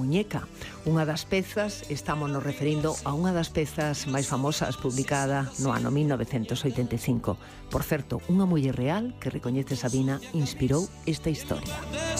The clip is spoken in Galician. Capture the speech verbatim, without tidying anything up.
muñeca. Unha das pezas, estamos nos referindo a unha das pezas máis famosas publicada no ano mil novecentos oitenta e cinco. Por certo, unha muller real que recoñece Sabina inspirou esta historia.